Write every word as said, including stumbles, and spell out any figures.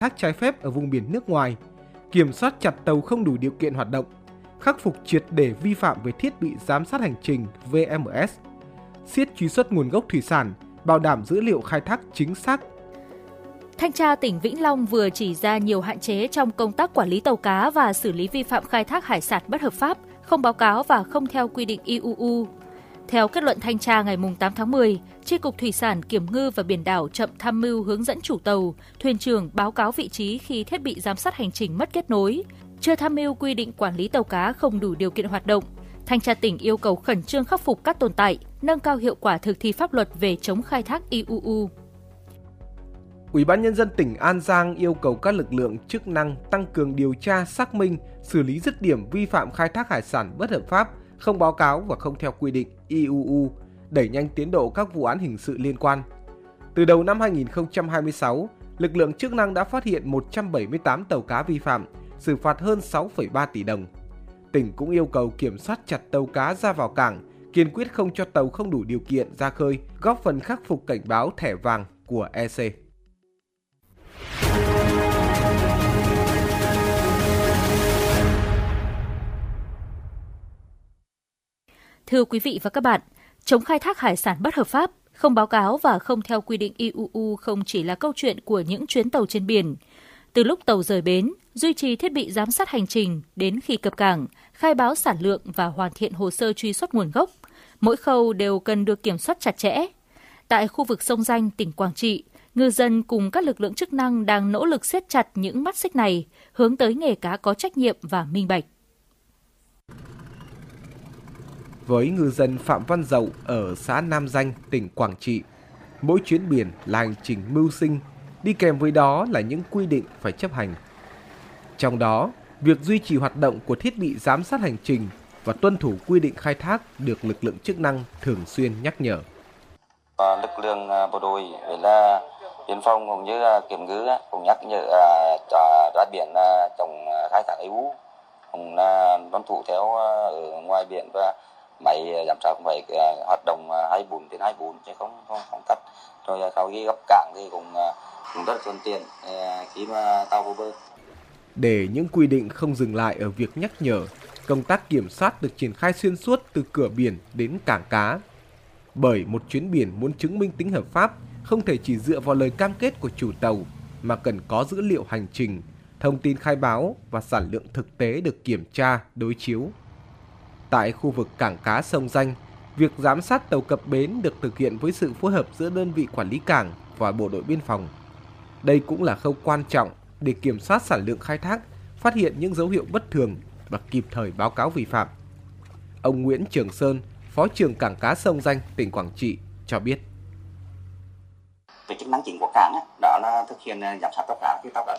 thác trái phép ở vùng biển nước ngoài, kiểm soát chặt tàu không đủ điều kiện hoạt động, khắc phục triệt để vi phạm về thiết bị giám sát hành trình vê em ét, siết truy xuất nguồn gốc thủy sản, bảo đảm dữ liệu khai thác chính xác. Thanh tra tỉnh Vĩnh Long vừa chỉ ra nhiều hạn chế trong công tác quản lý tàu cá và xử lý vi phạm khai thác hải sản bất hợp pháp, không báo cáo và không theo quy định i u u. Theo kết luận thanh tra ngày tám tháng mười, Chi cục Thủy sản, Kiểm ngư và Biển đảo chậm tham mưu hướng dẫn chủ tàu, thuyền trưởng báo cáo vị trí khi thiết bị giám sát hành trình mất kết nối, chưa tham mưu quy định quản lý tàu cá không đủ điều kiện hoạt động. Thanh tra tỉnh yêu cầu khẩn trương khắc phục các tồn tại, nâng cao hiệu quả thực thi pháp luật về chống khai thác i u u. Ủy ban Nhân dân tỉnh An Giang yêu cầu các lực lượng chức năng tăng cường điều tra, xác minh, xử lý dứt điểm vi phạm khai thác hải sản bất hợp pháp, không báo cáo và không theo quy định i u u, đẩy nhanh tiến độ các vụ án hình sự liên quan. Từ đầu năm hai nghìn không trăm hai mươi sáu, lực lượng chức năng đã phát hiện một trăm bảy mươi tám tàu cá vi phạm, xử phạt hơn sáu phẩy ba tỷ đồng. Tỉnh cũng yêu cầu kiểm soát chặt tàu cá ra vào cảng, kiên quyết không cho tàu không đủ điều kiện ra khơi, góp phần khắc phục cảnh báo thẻ vàng của e xê. Thưa quý vị và các bạn, chống khai thác hải sản bất hợp pháp, không báo cáo và không theo quy định i u u không chỉ là câu chuyện của những chuyến tàu trên biển. Từ lúc tàu rời bến, duy trì thiết bị giám sát hành trình đến khi cập cảng, khai báo sản lượng và hoàn thiện hồ sơ truy xuất nguồn gốc, mỗi khâu đều cần được kiểm soát chặt chẽ. Tại khu vực sông Danh, tỉnh Quảng Trị, ngư dân cùng các lực lượng chức năng đang nỗ lực siết chặt những mắt xích này, hướng tới nghề cá có trách nhiệm và minh bạch. Với ngư dân Phạm Văn Dậu ở xã Nam Danh, tỉnh Quảng Trị, mỗi chuyến biển là hành trình mưu sinh, đi kèm với đó là những quy định phải chấp hành. Trong đó, việc duy trì hoạt động của thiết bị giám sát hành trình và tuân thủ quy định khai thác được lực lượng chức năng thường xuyên nhắc nhở. Lực lượng bộ đội với là biên phòng cũng như kiểm ngư cũng nhắc nhở ra biển chống khai thác i u u, cũng tuân thủ theo ở ngoài biển và máy giám sát cũng phải hoạt động hai mươi bốn trên hai mươi bốn chứ không không không tắt. Rồi sau khi gặp cảng thì cũng cũng rất thuận tiện khi mà tàu vô bờ. Để những quy định không dừng lại ở việc nhắc nhở, công tác kiểm soát được triển khai xuyên suốt từ cửa biển đến cảng cá. Bởi một chuyến biển muốn chứng minh tính hợp pháp không thể chỉ dựa vào lời cam kết của chủ tàu mà cần có dữ liệu hành trình, thông tin khai báo và sản lượng thực tế được kiểm tra, đối chiếu. Tại khu vực cảng cá sông Danh, việc giám sát tàu cập bến được thực hiện với sự phối hợp giữa đơn vị quản lý cảng và bộ đội biên phòng. Đây cũng là khâu quan trọng để kiểm soát sản lượng khai thác, phát hiện những dấu hiệu bất thường và kịp thời báo cáo vi phạm. Ông Nguyễn Trường Sơn, Phó trưởng cảng cá sông Danh, tỉnh Quảng Trị cho biết. Về chức năng chính của cảng đó là thực hiện giám sát tàu cá khi tàu đã